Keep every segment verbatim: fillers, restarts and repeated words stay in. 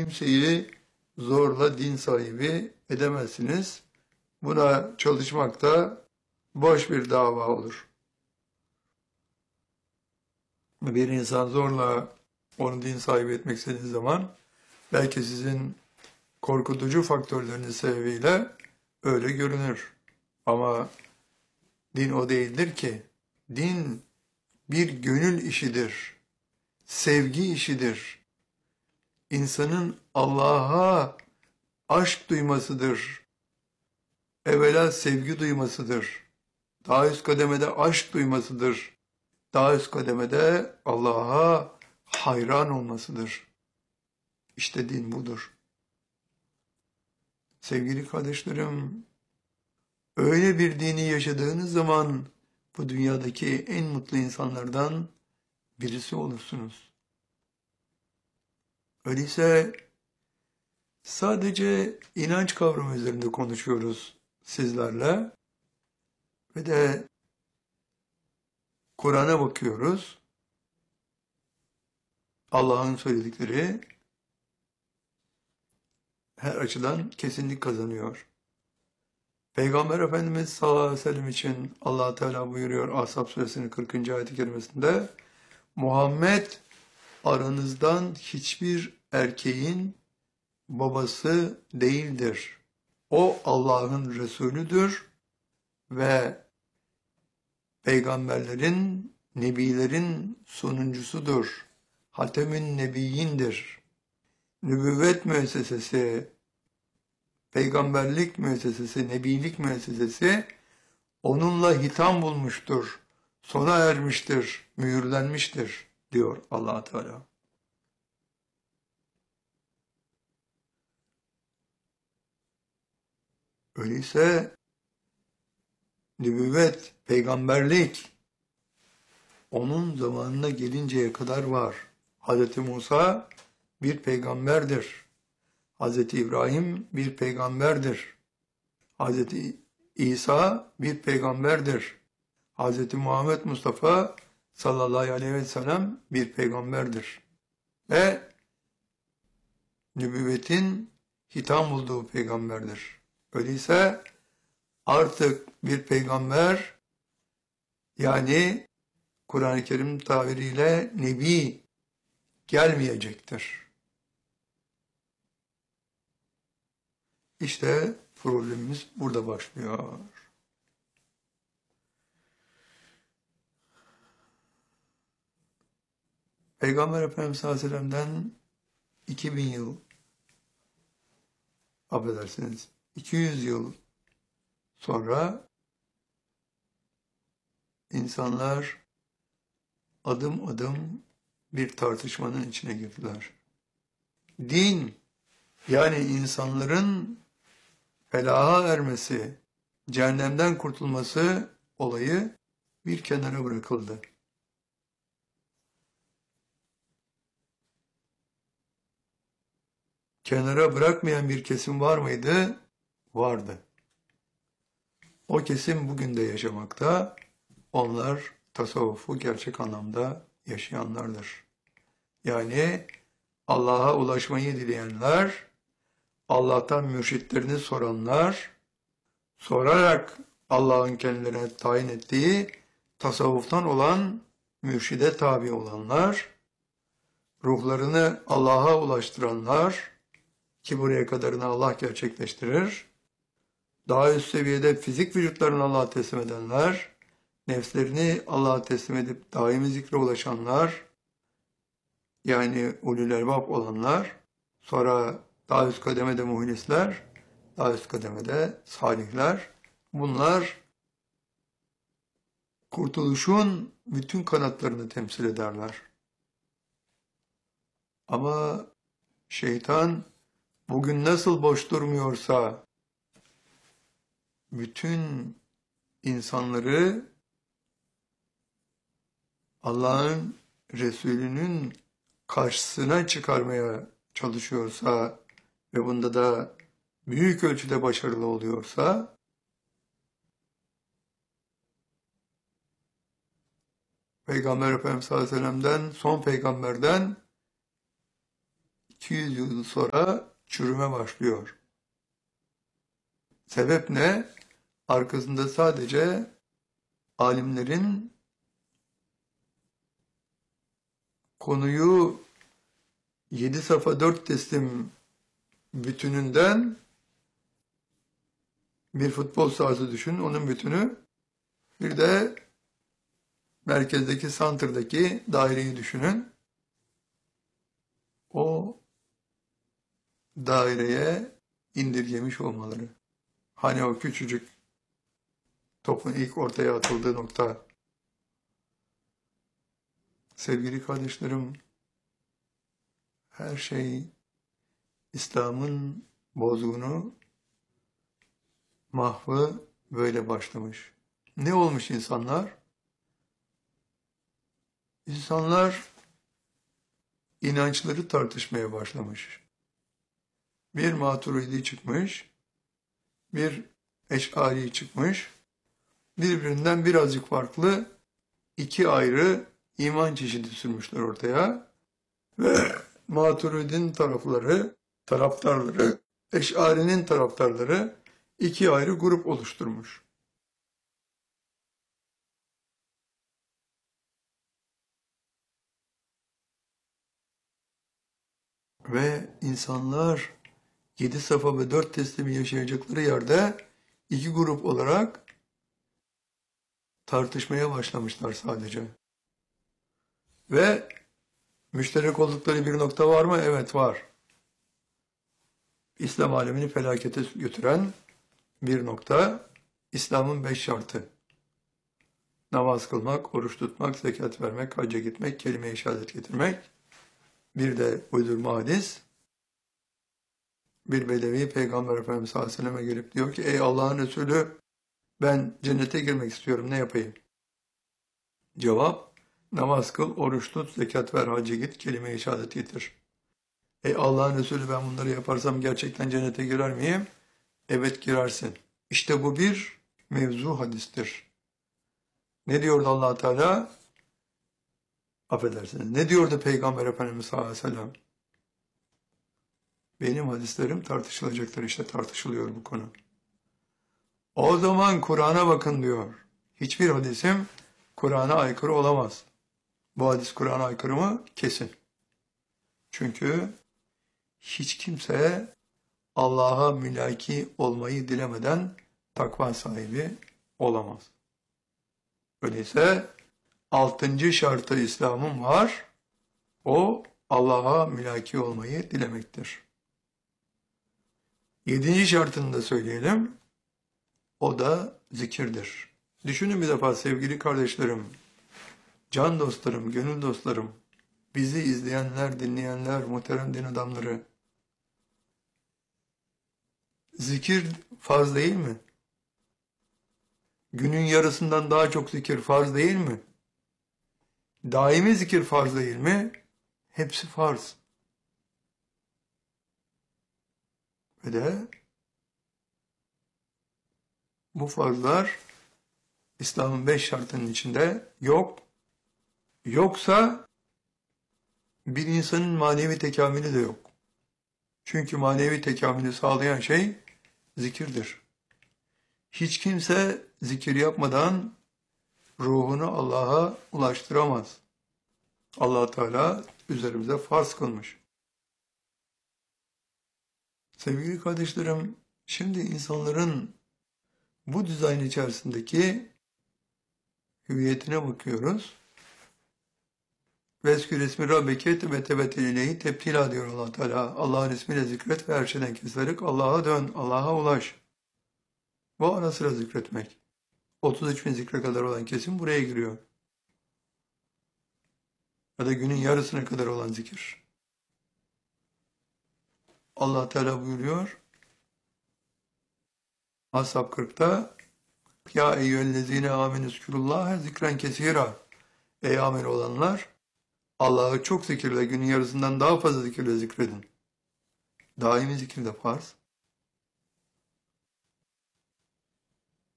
kimseyi zorla din sahibi edemezsiniz. Buna çalışmak da boş bir dava olur. Bir insan zorla onu din sahibi etmek istediğiniz zaman belki sizin korkutucu faktörleriniz sebebiyle öyle görünür. Ama din o değildir ki. Din bir gönül işidir. Sevgi işidir. İnsanın Allah'a aşk duymasıdır. Evvela sevgi duymasıdır. Daha üst kademede aşk duymasıdır. Daha üst kademede Allah'a hayran olmasıdır. İşte din budur. Sevgili kardeşlerim, öyle bir dini yaşadığınız zaman bu dünyadaki en mutlu insanlardan birisi olursunuz. Öyleyse sadece inanç kavramı üzerinde konuşuyoruz sizlerle ve de Kur'an'a bakıyoruz. Allah'ın söyledikleri her açıdan kesinlik kazanıyor. Peygamber Efendimiz sallallahu aleyhi ve sellem için Allah Teala buyuruyor Ahzab suresinin kırkıncı ayet-i kerimesinde, Muhammed aranızdan hiçbir erkeğin babası değildir. O Allah'ın Resulüdür ve peygamberlerin, nebilerin sonuncusudur. Hatemün Nebiyyindir. Nübüvvet müessesesi, peygamberlik müessesesi, nebilik müessesesi onunla hitam bulmuştur, sona ermiştir, mühürlenmiştir diyor Allah Teala. Öyleyse nübüvvet, peygamberlik onun zamanına gelinceye kadar var. Hazreti Musa bir peygamberdir. Hazreti İbrahim bir peygamberdir. Hazreti İsa bir peygamberdir. Hazreti Muhammed Mustafa sallallahu aleyhi ve sellem bir peygamberdir. Ve nübüvvetin hitam bulduğu peygamberdir. Öyleyse artık bir peygamber, yani Kur'an-ı Kerim tabiriyle nebi gelmeyecektir. İşte problemimiz burada başlıyor. Peygamber Efendimiz sallallahu aleyhi ve sellem'den iki bin yıl, affedersiniz, iki yüz yıl sonra insanlar adım adım bir tartışmanın içine girdiler. Din, yani insanların felaha ermesi, cehennemden kurtulması olayı bir kenara bırakıldı. Kenara bırakmayan bir kesim var mıydı? Vardı. O kesim bugün de yaşamakta. Onlar tasavvufu gerçek anlamda yaşayanlardır. Yani Allah'a ulaşmayı dileyenler, Allah'tan mürşitlerini soranlar, sorarak Allah'ın kendilerine tayin ettiği tasavvuftan olan mürşide tabi olanlar, ruhlarını Allah'a ulaştıranlar, ki buraya kadarını Allah gerçekleştirir, daha üst seviyede fizik vücutlarını Allah'a teslim edenler, nefslerini Allah'a teslim edip daimi zikre ulaşanlar, yani ulul elbab olanlar, sonra daha üst kademede muhlisler, daha üst kademede salihler, bunlar kurtuluşun bütün kanatlarını temsil ederler. Ama şeytan bugün nasıl boş durmuyorsa, bütün insanları Allah'ın Resulü'nün karşısına çıkarmaya çalışıyorsa ve bunda da büyük ölçüde başarılı oluyorsa, Peygamber Efendimiz sallallahu aleyhi ve sellem'den, son peygamberden iki yüz yıl sonra çürüme başlıyor. Sebep ne? Arkasında sadece alimlerin konuyu yedi safa dört teslim bütününden bir futbol sahası düşün, onun bütünü. Bir de merkezdeki, santr'daki daireyi düşünün. O daireye indirgemiş olmaları. Hani o küçücük topun ilk ortaya atıldığı nokta. Sevgili kardeşlerim, her şey İslam'ın bozgunu, mahvı böyle başlamış. Ne olmuş insanlar? İnsanlar inançları tartışmaya başlamış. Bir Maturidi çıkmış, bir Eş'ari çıkmış, birbirinden birazcık farklı iki ayrı iman çeşidi sürmüşler ortaya ve Maturidi'nin tarafları, taraftarları, Eş'ari'nin taraftarları iki ayrı grup oluşturmuş. Ve insanlar yedi safa ve dört teslimi yaşayacakları yerde iki grup olarak tartışmaya başlamışlar sadece. Ve müşterek oldukları bir nokta var mı? Evet var. İslam alemini felakete götüren bir nokta, İslam'ın beş şartı. Namaz kılmak, oruç tutmak, zekat vermek, hacca gitmek, kelime-i şehadet getirmek. Bir de uydurma hadis. Bir bedevi Peygamber Efendimiz sallallahu aleyhi ve sellem'e gelip diyor ki, ey Allah'ın Resulü, ben cennete girmek istiyorum, ne yapayım? Cevap, namaz kıl, oruç tut, zekat ver, hacca git, kelime-i şehadet getir. Ey Allah'ın Resulü, ben bunları yaparsam gerçekten cennete girer miyim? Evet, girersin. İşte bu bir mevzu hadistir. Ne diyordu Allah Teala? Affedersiniz. Ne diyordu Peygamber Efendimiz sallallahu aleyhi ve sellem? Benim hadislerim tartışılacaktır. İşte tartışılıyor bu konu. O zaman Kur'an'a bakın diyor. Hiçbir hadisim Kur'an'a aykırı olamaz. Bu hadis Kur'an'a aykırı mı? Kesin. Çünkü hiç kimse Allah'a mülaki olmayı dilemeden takva sahibi olamaz. Öyleyse altıncı şartı İslam'ın var. O Allah'a mülaki olmayı dilemektir. Yedinci şartını da söyleyelim. O da zikirdir. Düşünün bir defa sevgili kardeşlerim, can dostlarım, gönül dostlarım, bizi izleyenler, dinleyenler, muhterem din adamları, zikir farz değil mi? Günün yarısından daha çok zikir farz değil mi? Daimi zikir farz değil mi? Hepsi farz. Ve de bu farzlar İslam'ın beş şartının içinde yok. Yoksa bir insanın manevi tekamülü de yok. Çünkü manevi tekamülü sağlayan şey zikirdir. Hiç kimse zikir yapmadan ruhunu Allah'a ulaştıramaz. Allah Teala üzerimize farz kılmış. Sevgili kardeşlerim, şimdi insanların bu dizayn içerisindeki hüviyetine bakıyoruz. Veskür ismi Rabbeke ve tebettül ileyhi tebtila diyor Allah Teala. Allah'ın ismiyle zikret ve her şeyden keserek Allah'a dön, Allah'a ulaş. Bu ara sıra zikretmek. otuz üç bin zikre kadar olan kesim buraya giriyor. Ya da günün yarısına kadar olan zikir. Allah Teala buyuruyor. Ashab kırkta ya eyyühellezine amenüskürullâhe zikren kesira. Ey amel olanlar, Allah'ı çok zikirle, günün yarısından daha fazla zikirle zikredin. Daimi zikir de farz.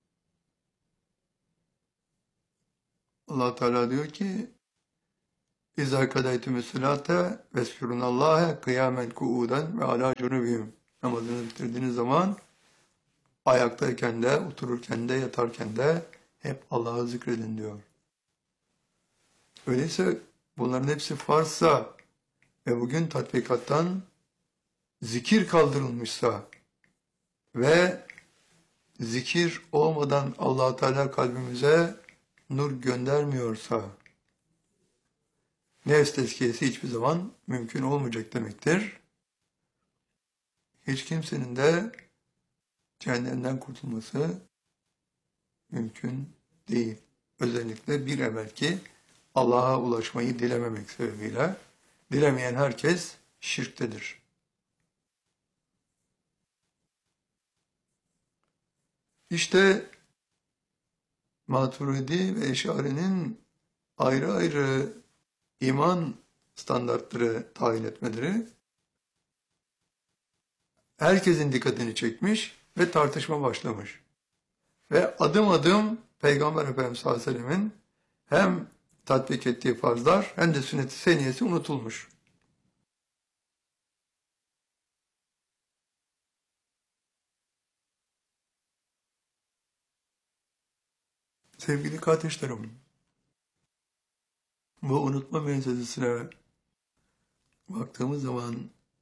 Allah Teala diyor ki İzâ kadaytümüs salâte vezkurunallâhe kıyamen kuûden ve alâ cunubihim. Namazını bitirdiğiniz zaman ayaktayken de, otururken de, yatarken de hep Allah'ı zikredin diyor. Öyleyse bunların hepsi farzsa ve bugün tatbikattan zikir kaldırılmışsa ve zikir olmadan Allah Teala kalbimize nur göndermiyorsa nefs tezkiyesi hiçbir zaman mümkün olmayacak demektir. Hiç kimsenin de cehennemden kurtulması mümkün değil. Özellikle bir evvelki Allah'a ulaşmayı dilememek sebebiyle dilemeyen herkes şirktedir. İşte Maturidi ve Eş'ari'nin ayrı ayrı iman standartları tayin etmeleri herkesin dikkatini çekmiş ve tartışma başlamış. Ve adım adım Peygamber Efendimiz sallallahu aleyhi ve sellemin hem tatbik ettiği farzlar hem de sünnet-i seniyesi unutulmuş. Sevgili kardeşlerim, bu unutma meselesine baktığımız zaman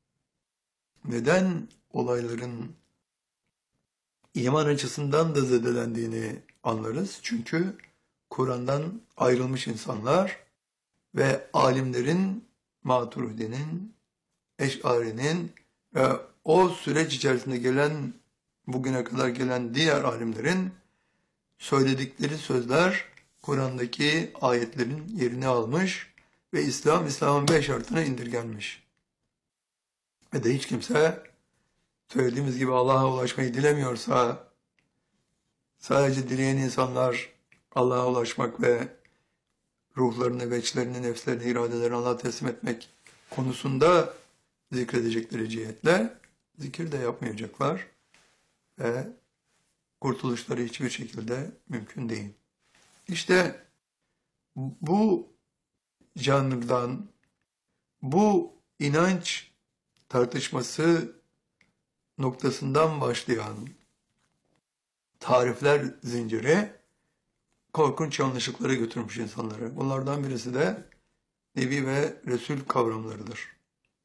neden olayların iman açısından da zedelendiğini anlarız. Çünkü Kur'an'dan ayrılmış insanlar ve alimlerin, Maturidi'nin, Eş'ari'nin ve o süreç içerisinde gelen, bugüne kadar gelen diğer alimlerin söyledikleri sözler Kur'an'daki ayetlerin yerini almış ve İslam, İslam'ın beş şartına indirgenmiş. Ve de hiç kimse söylediğimiz gibi Allah'a ulaşmayı dilemiyorsa, sadece dileyen insanlar Allah'a ulaşmak ve ruhlarını, veçlerini, nefslerini, iradelerini Allah'a teslim etmek konusunda zikredecekleri cihetle zikir de yapmayacaklar ve kurtuluşları hiçbir şekilde mümkün değil. İşte bu canlıdan, bu inanç tartışması noktasından başlayan tarifler zinciri korkunç yanlışlıklara götürmüş insanları. Bunlardan birisi de Nebi ve Resul kavramlarıdır.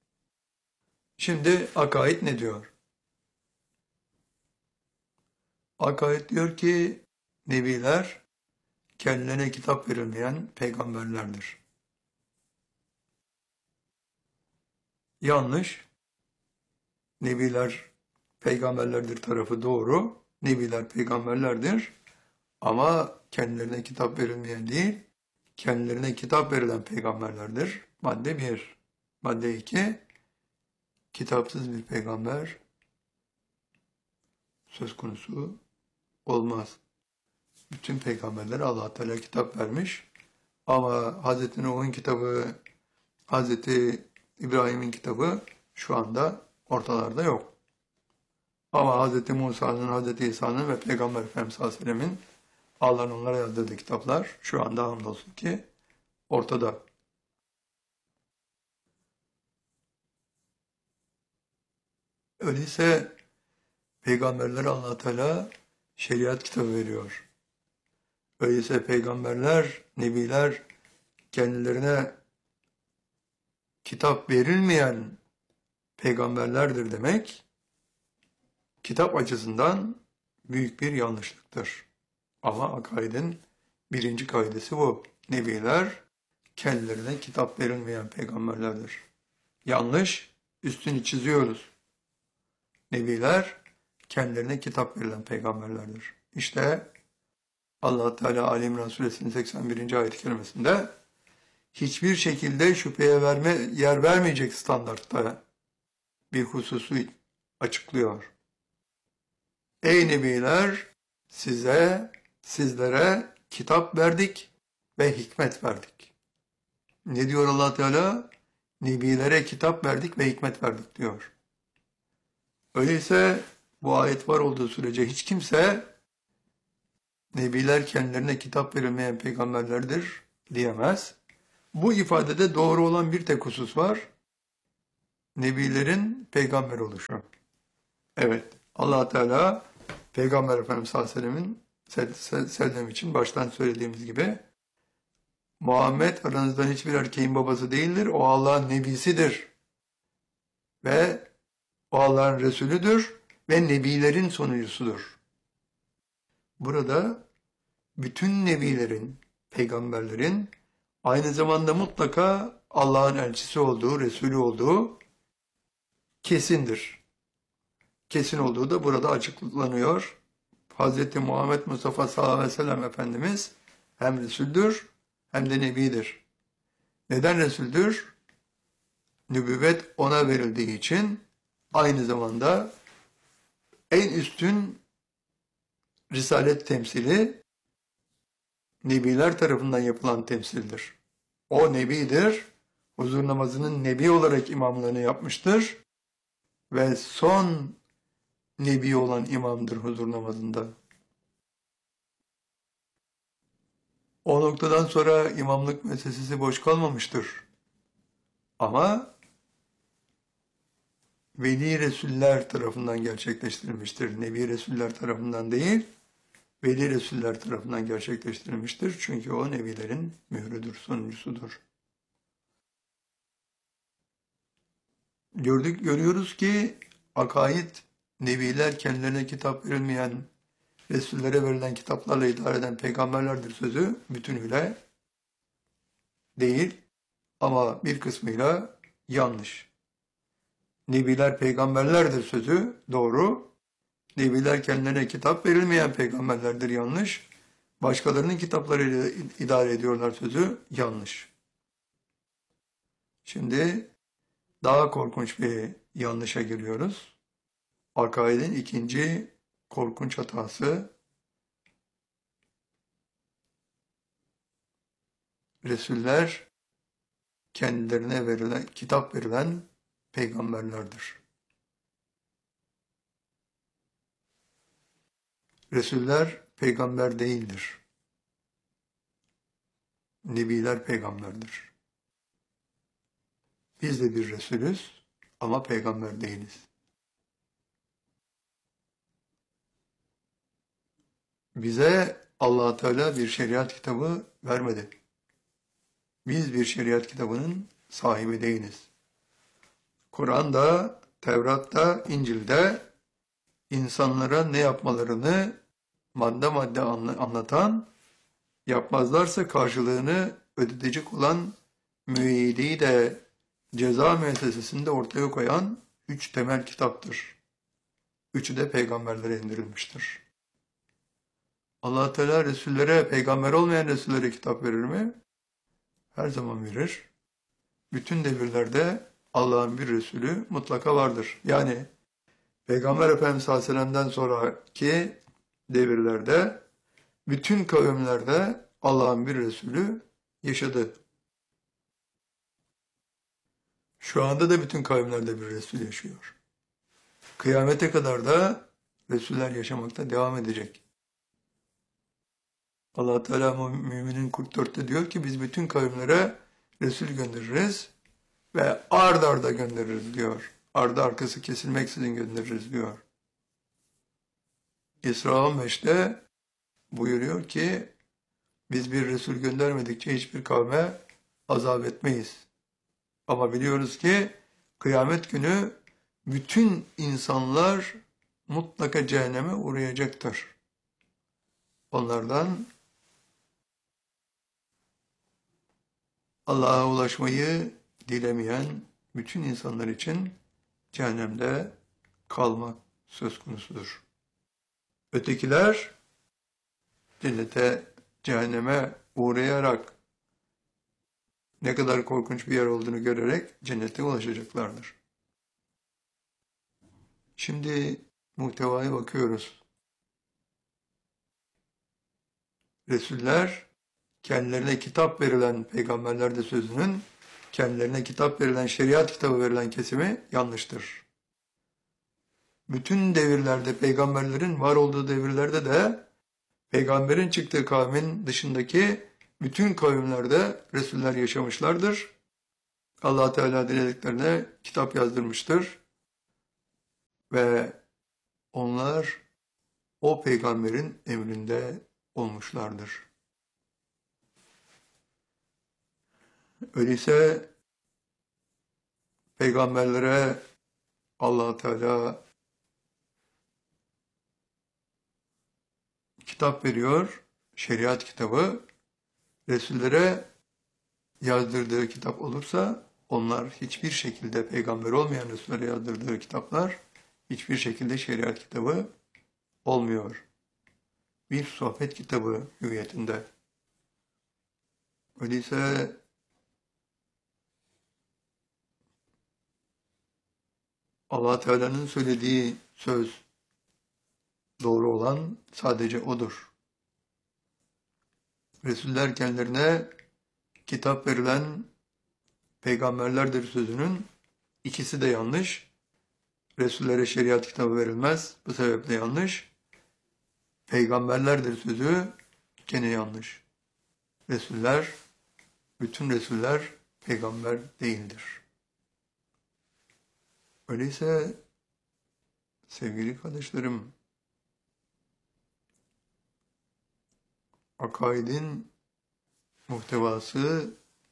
Şimdi akaid ne diyor? Akaid diyor ki Nebiler kendilerine kitap verilmeyen peygamberlerdir. Yanlış. Nebiler peygamberlerdir tarafı doğru. Nebiler peygamberlerdir. Ama kendilerine kitap verilmeyen değil, kendilerine kitap verilen peygamberlerdir. Madde bir. Madde iki. Kitapsız bir peygamber söz konusu olmaz. Bütün peygamberlere Allah Teala kitap vermiş. Ama Hazreti Nuh'un kitabı, Hazreti İbrahim'in kitabı şu anda ortalarda yok. Ama Hazreti Musa'nın, Hazreti İsa'nın ve Peygamber Efendimiz sallallahu aleyhi ve sellemin Allah'ın onlara yazdırdığı kitaplar şu anda hamdolsun ki ortada. Öyleyse peygamberlere Allah Teala şeriat kitabı veriyor. Öyleyse peygamberler, nebiler kendilerine kitap verilmeyen peygamberlerdir demek, kitap açısından büyük bir yanlışlıktır. Ama akaidin birinci kaidesi bu. Nebiler kendilerine kitap verilmeyen peygamberlerdir. Yanlış, üstünü çiziyoruz. Nebiler kendilerine kitap verilen peygamberlerdir. İşte Allah Teala Ali İmran Suresinin seksen birinci ayet-i kerimesinde hiçbir şekilde şüpheye verme, yer vermeyecek standartta bir hususu açıklıyor. Ey Nebiler, size, sizlere kitap verdik ve hikmet verdik. Ne diyor Allah Teala? Nebilere kitap verdik ve hikmet verdik diyor. Öyleyse bu ayet var olduğu sürece hiç kimse Nebiler kendilerine kitap verilmeyen peygamberlerdir diyemez. Bu ifadede doğru olan bir tek husus var. Nebilerin peygamber oluşu. Evet, Allah Teala Peygamber Efendimiz sallallahu aleyhi ve sellem'in sellem için baştan söylediğimiz gibi Muhammed aranızdan hiçbir erkeğin babası değildir. O Allah'ın nebisidir. Ve o Allah'ın Resulüdür ve nebilerin sonuncusudur. Burada bütün nebilerin, peygamberlerin aynı zamanda mutlaka Allah'ın elçisi olduğu, Resulü olduğu kesindir. Kesin olduğu da burada açıklanıyor. Hz. Muhammed Mustafa sallallahu aleyhi ve sellem Efendimiz hem Resul'dür hem de Nebidir. Neden Resul'dür? Nübüvvet ona verildiği için aynı zamanda en üstün risalet temsili Nebiler tarafından yapılan temsildir. O Nebidir, huzur namazının Nebi olarak imamlığını yapmıştır ve son Nebi olan imamdır huzur namazında. O noktadan sonra imamlık meselesi boş kalmamıştır. Ama Veli Resuller tarafından gerçekleştirilmiştir. Nebi Resuller tarafından değil, Veli Resuller tarafından gerçekleştirilmiştir. Çünkü o Nebilerin mührüdür, sonuncusudur. Gördük, görüyoruz ki akaid, Nebiler kendilerine kitap verilmeyen, Resullere verilen kitaplarla idare eden peygamberlerdir sözü bütünüyle değil ama bir kısmıyla yanlış. Nebiler peygamberlerdir sözü doğru. Nebiler kendilerine kitap verilmeyen peygamberlerdir yanlış. Başkalarının kitaplarıyla idare ediyorlar sözü yanlış. Şimdi daha korkunç bir yanlışa giriyoruz. Akaidin ikinci korkunç hatası Resuller kendilerine verilen, kitap verilen peygamberlerdir. Resuller peygamber değildir. Nebiler peygamberdir. Biz de bir Resulüz ama peygamber değiliz. Bize Allah Teala bir şeriat kitabı vermedi. Biz bir şeriat kitabının sahibi değiliz. Kur'an'da, Tevrat'ta, İncil'de insanlara ne yapmalarını madde madde anlatan, yapmazlarsa karşılığını ödetecek olan müeyyideyi de ceza müessesesinde ortaya koyan üç temel kitaptır. Üçü de peygamberlere indirilmiştir. Allah Teala Resullere, peygamber olmayan Resullere kitap verir mi? Her zaman verir. Bütün devirlerde Allah'ın bir Resulü mutlaka vardır. Yani Peygamber Efendimiz sallallahu aleyhi ve sellem'den sonraki devirlerde bütün kavimlerde Allah'ın bir Resulü yaşadı. Şu anda da bütün kavimlerde bir Resul yaşıyor. Kıyamete kadar da Resuller yaşamakta devam edecek. Allah Teala Müminin kırk dörtte diyor ki biz bütün kavimlere Resul göndeririz ve ard arda göndeririz diyor. Ardı arkası kesilmeksizin göndeririz diyor. İsra on beşte buyuruyor ki biz bir Resul göndermedikçe hiçbir kavme azap etmeyiz. Ama biliyoruz ki kıyamet günü bütün insanlar mutlaka cehenneme uğrayacaktır. Onlardan Allah'a ulaşmayı dilemeyen bütün insanlar için cehennemde kalmak söz konusudur. Ötekiler cennete, cehenneme uğrayarak ne kadar korkunç bir yer olduğunu görerek cennete ulaşacaklardır. Şimdi muhtevaya bakıyoruz. Resuller kendilerine kitap verilen peygamberler de sözünün kendilerine kitap verilen, şeriat kitabı verilen kesimi yanlıştır. Bütün devirlerde, peygamberlerin var olduğu devirlerde de peygamberin çıktığı kavmin dışındaki bütün kavimlerde Resuller yaşamışlardır. Allah Teala dilediklerine kitap yazdırmıştır ve onlar o peygamberin emrinde olmuşlardır. Öyleyse peygamberlere Allah Teala kitap veriyor, şeriat kitabı. Resullere yazdırdığı kitap olursa onlar hiçbir şekilde peygamber olmayan Resullere yazdırdığı kitaplar hiçbir şekilde şeriat kitabı olmuyor. Bir sohbet kitabı hüviyetinde. Öyleyse Allah Teala'nın söylediği söz doğru olan sadece O'dur. Resuller kendilerine kitap verilen peygamberlerdir sözünün ikisi de yanlış. Resullere şeriat kitabı verilmez. Bu sebeple yanlış. Peygamberlerdir sözü gene yanlış. Resuller, bütün Resuller peygamber değildir. Öyleyse sevgili kardeşlerim, akaidin muhtevası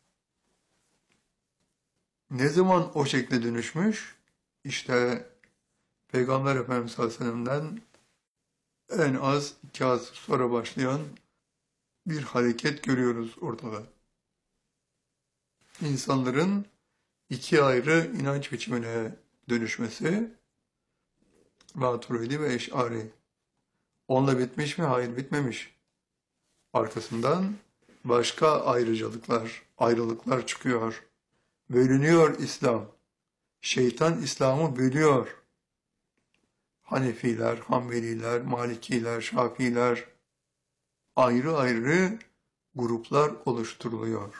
ne zaman o şekle dönüşmüş? İşte Peygamber Efendimiz sallallahu aleyhi ve sellem'den en az iki asır sonra başlayan bir hareket görüyoruz ortada. İnsanların iki ayrı inanç biçimine dönüşmesi, Maturidi ve Eş'ari. Onunla bitmiş mi? Hayır, bitmemiş. Arkasından başka ayrıcalıklar, ayrılıklar çıkıyor. Bölünüyor İslam. Şeytan İslam'ı bölüyor. Hanefiler, Hanbeliler, Malikiler, Şafiiler ayrı ayrı gruplar oluşturuluyor.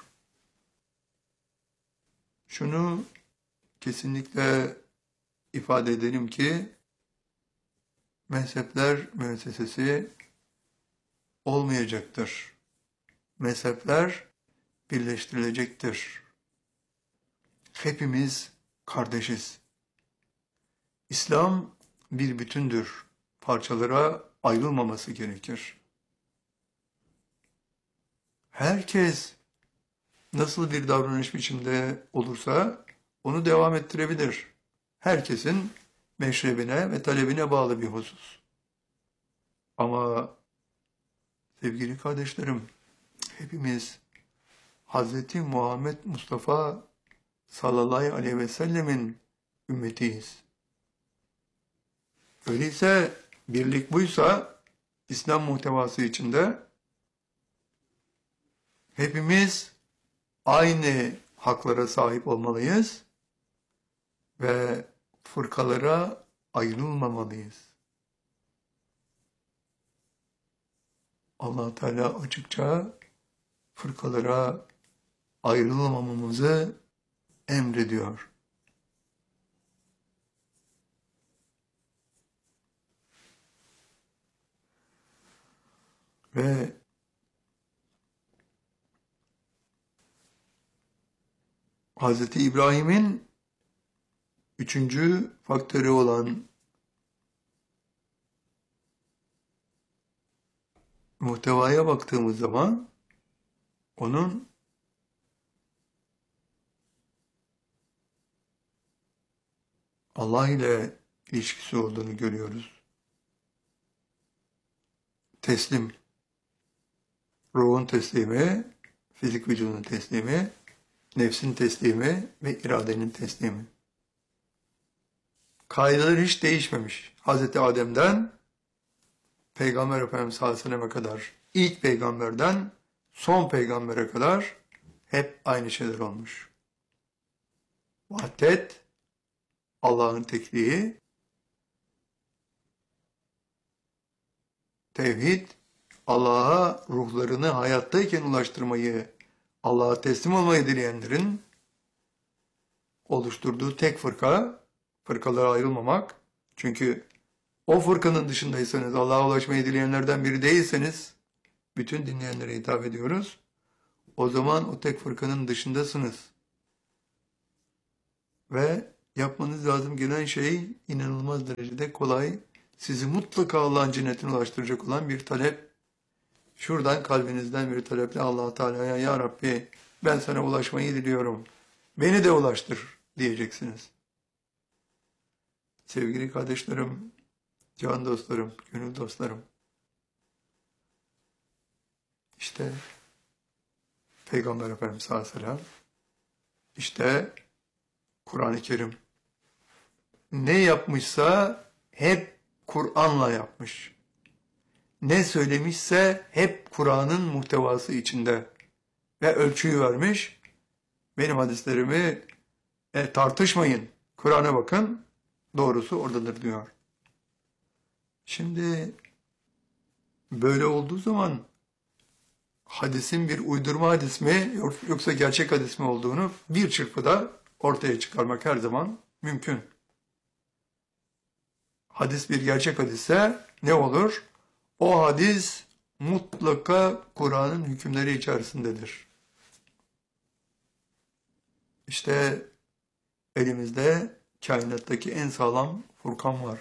Şunu kesinlikle ifade edelim ki mezhepler müessesesi olmayacaktır. Mezhepler birleştirilecektir. Hepimiz kardeşiz. İslam bir bütündür. Parçalara ayrılmaması gerekir. Herkes nasıl bir davranış biçimde olursa onu devam ettirebilir. Herkesin meşrebine ve talebine bağlı bir husus. Ama sevgili kardeşlerim, hepimiz Hz. Muhammed Mustafa sallallahu aleyhi ve sellemin ümmetiyiz. Öyleyse birlik buysa İslam muhtevası içinde hepimiz aynı haklara sahip olmalıyız ve fırkalara ayrılmamalıyız. Allah Teala açıkça fırkalara ayrılmamamızı emrediyor. Ve Hz. İbrahim'in üçüncü faktörü olan muhtevaya baktığımız zaman onun Allah ile ilişkisi olduğunu görüyoruz. Teslim, ruhun teslimi, fizik vücudun teslimi, nefsin teslimi ve iradenin teslimi. Kaideler hiç değişmemiş. Hz. Adem'den Peygamber Efendimiz sallallahu aleyhi ve selleme kadar, ilk peygamberden son peygambere kadar hep aynı şeyler olmuş. Vahdet, Allah'ın tekliği, tevhid, Allah'a ruhlarını hayattayken ulaştırmayı, Allah'a teslim olmayı dileyenlerin oluşturduğu tek fırka, fırkalara ayrılmamak. Çünkü o fırkanın dışındaysanız, Allah'a ulaşmayı dileyenlerden biri değilseniz, bütün dinleyenlere hitap ediyoruz. o zaman o tek fırkanın dışındasınız. Ve yapmanız lazım gelen şey inanılmaz derecede kolay. Sizi mutlaka Allah'ın cennetine ulaştıracak olan bir talep. Şuradan kalbinizden bir taleple Allah Teala'ya, Ya Rabbi ben sana ulaşmayı diliyorum. Beni de ulaştır diyeceksiniz. Sevgili kardeşlerim, can dostlarım, gönül dostlarım. İşte Peygamber Efendimiz sallallahu aleyhi ve sellem, işte Kur'an-ı Kerim ne yapmışsa hep Kur'an'la yapmış. Ne söylemişse hep Kur'an'ın muhtevası içinde ve ölçüyü vermiş. Benim hadislerimi e, tartışmayın, Kur'an'a bakın, doğrusu oradadır diyor. Şimdi böyle olduğu zaman hadisin bir uydurma hadis mi yoksa gerçek hadis mi olduğunu bir çırpıda ortaya çıkarmak her zaman mümkün. Hadis bir gerçek hadisse ne olur? O hadis mutlaka Kur'an'ın hükümleri içerisindedir. İşte elimizde kainattaki en sağlam Furkan var.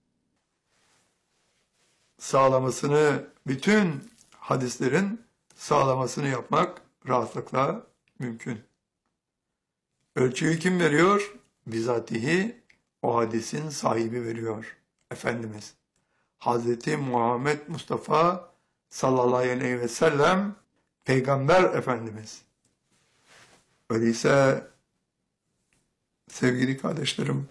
Sağlamasını, bütün hadislerin sağlamasını yapmak rahatlıkla mümkün. Ölçüyü kim veriyor? Bizatihi o hadisin sahibi veriyor. Efendimiz. Hazreti Muhammed Mustafa sallallahu aleyhi ve sellem Peygamber Efendimiz. Öyleyse sevgili kardeşlerim,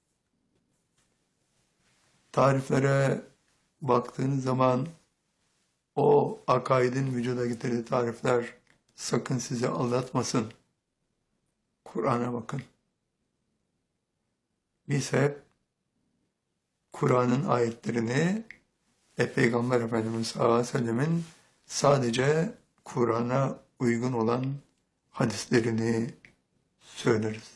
tariflere baktığınız zaman o akaidin vücuda getirdiği tarifler sakın sizi aldatmasın. Kur'an'a bakın. Biz hep Kur'an'ın ayetlerini ve Peygamber Efendimiz sallallahu aleyhi ve sellemin sadece Kur'an'a uygun olan hadislerini söyleriz.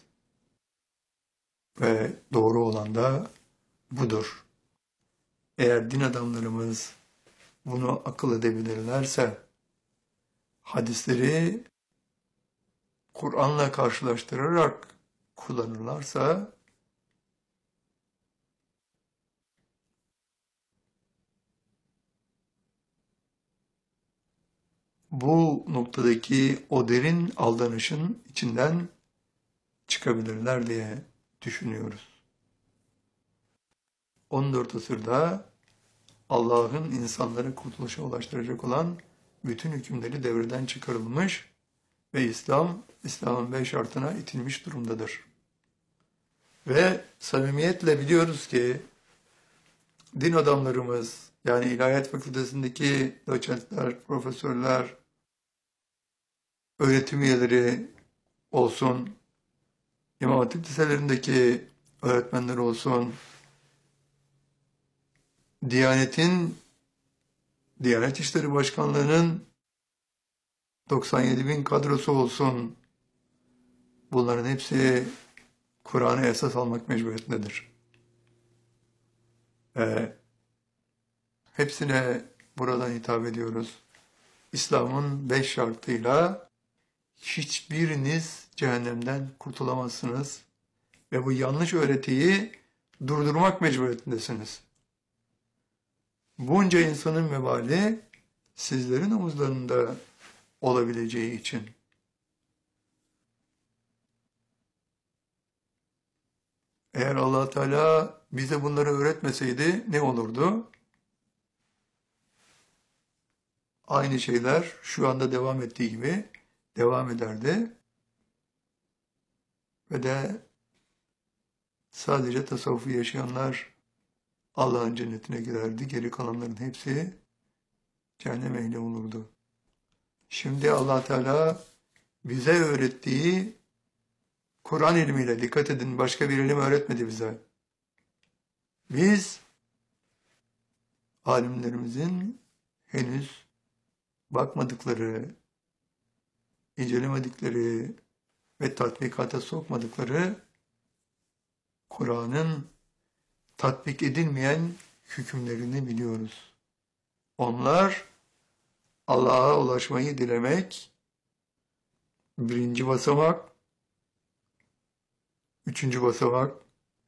Ve doğru olan da budur. Eğer din adamlarımız bunu akıl edebilirlerse, hadisleri Kur'an'la karşılaştırarak kullanırlarsa, bu noktadaki o derin aldanışın içinden çıkabilirler diye düşünüyoruz. on dört asırda Allah'ın insanları kurtuluşa ulaştıracak olan bütün hükümleri devreden çıkarılmış ve İslam, İslam'ın beş şartına itilmiş durumdadır. Ve samimiyetle biliyoruz ki din adamlarımız, yani İlahiyat Fakültesindeki doçentler, profesörler, öğretim üyeleri olsun, İmam Hatip liselerindeki öğretmenler olsun, Diyanet'in, Diyanet İşleri Başkanlığı'nın doksan yedi bin kadrosu olsun, bunların hepsi Kur'an'ı esas almak mecburiyetindedir. Ee, hepsine buradan hitap ediyoruz. İslam'ın beş şartıyla hiçbiriniz cehennemden kurtulamazsınız ve bu yanlış öğretiyi durdurmak mecburiyetindesiniz. Bunca insanın vebali sizlerin omuzlarında olabileceği için. Eğer Allah Teala bize bunları öğretmeseydi ne olurdu? Aynı şeyler şu anda devam ettiği gibi devam ederdi. Ve de sadece tasavvufu yaşayanlar Allah'ın cennetine girerdi. Geri kalanların hepsi cehennem ehli olurdu. Şimdi Allah Teala bize öğrettiği Kur'an ilmiyle, dikkat edin, başka bir ilim öğretmedi bize. Biz alimlerimizin henüz bakmadıkları, incelemedikleri ve tatbikata sokmadıkları Kur'an'ın tatbik edilmeyen hükümlerini biliyoruz. Onlar Allah'a ulaşmayı dilemek birinci basamak, üçüncü basamak,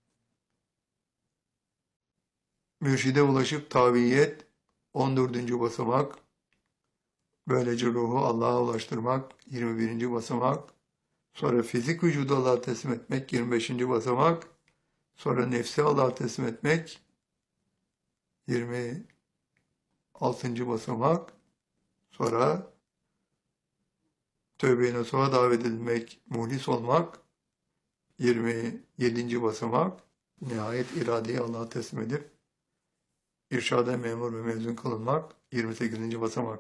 mürşide ulaşıp tabiyet, on dördüncü basamak, böylece ruhu Allah'a ulaştırmak, yirmi birinci basamak, sonra fizik vücudu Allah'a teslim etmek, yirmi beşinci basamak, sonra nefsi Allah'a teslim etmek, yirmi altıncı basamak, sonra tövbe-i nasuha davet edilmek, muhlis olmak, yirmi yedinci basamak, nihayet iradeyi Allah'a teslim edip irşada memur ve mezun kılınmak, yirmi sekizinci basamak.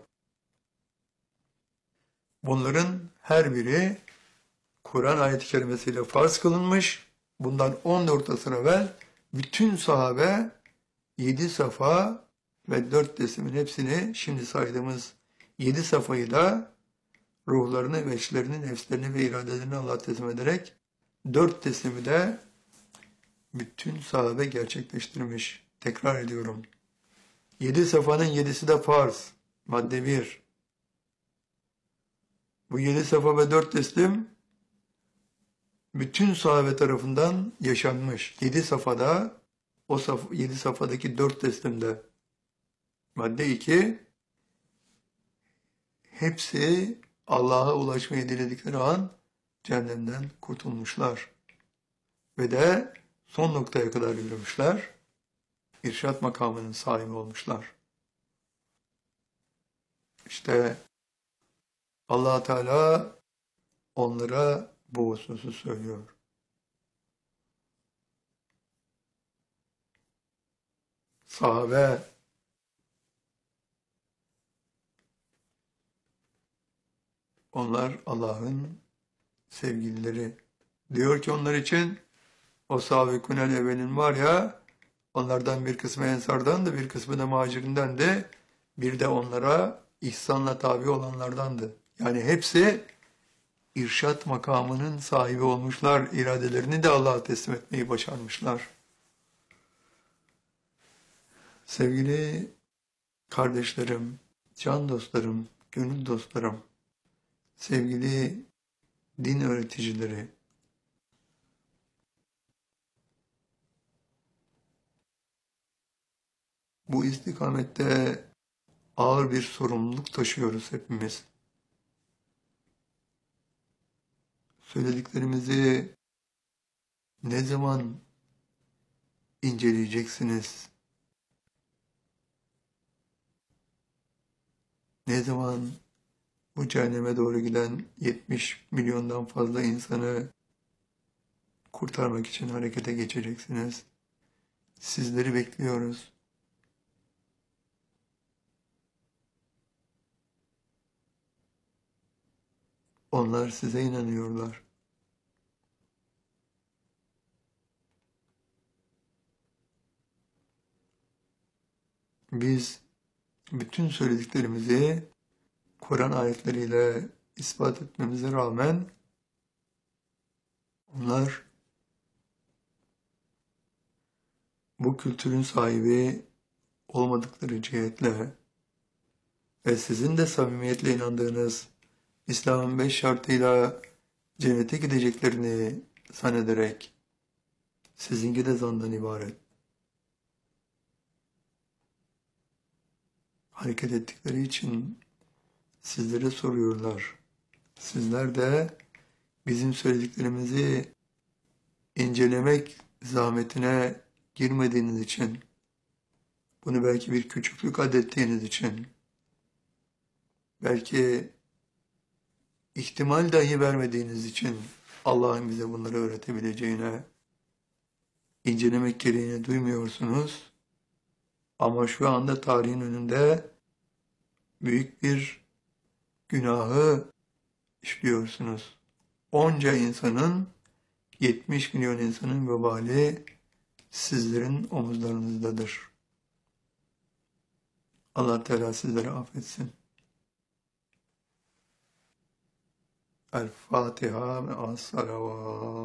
Bunların her biri Kur'an ayet-i kerimesiyle farz kılınmış. Bundan on dört asır evvel bütün sahabe yedi safa ve dört teslimin hepsini şimdi saydığımız yedi safayı da ruhlarını ve eşlerini, nefslerini ve iradelerini Allah'a teslim ederek dört teslimi de bütün sahabe gerçekleştirmiş. Tekrar ediyorum. Yedi safanın yedisi de farz. Madde bir. Bu yedi safa ve dört teslim bütün sahabe tarafından yaşanmış. Yedi safhada, o saf, yedi safhadaki dört teslimde. Madde iki, hepsi Allah'a ulaşmayı diledikleri an cehennemden kurtulmuşlar. Ve de son noktaya kadar yürümüşler. İrşad makamının sahibi olmuşlar. İşte Allah Teala onlara bu hususu söylüyor. Sahabe onlar Allah'ın sevgilileri. Diyor ki onlar için o sahabekûnel evvelin var ya, onlardan bir kısmı ensardandı, bir kısmı da muhacirindendi. Bir de onlara ihsanla tabi olanlardandı. Yani hepsi irşat makamının sahibi olmuşlar. İradelerini de Allah'a teslim etmeyi başarmışlar. Sevgili kardeşlerim, can dostlarım, gönül dostlarım, sevgili din öğreticileri, bu istikamette ağır bir sorumluluk taşıyoruz hepimiz. Söylediklerimizi ne zaman inceleyeceksiniz? Ne zaman bu cehenneme doğru giden yetmiş milyondan fazla insanı kurtarmak için harekete geçeceksiniz? Sizleri bekliyoruz. Onlar size inanıyorlar. Biz bütün söylediklerimizi Kur'an ayetleriyle ispat etmemize rağmen onlar bu kültürün sahibi olmadıkları cihetle ve sizin de samimiyetle inandığınız İslam'ın beş şartıyla cennete gideceklerini zannederek sizinki de zandan ibaret hareket ettikleri için sizlere soruyorlar. Sizler de bizim söylediklerimizi incelemek zahmetine girmediğiniz için, bunu belki bir küçüklük adettiğiniz için, belki ihtimal dahi vermediğiniz için Allah'ın bize bunları öğretebileceğine incelemek gereğini duymuyorsunuz. Ama şu anda tarihin önünde büyük bir günahı işliyorsunuz. Onca insanın, yetmiş milyon insanın vebali sizlerin omuzlarınızdadır. Allah Teala sizleri affetsin. El Fatiha ve as-salavat.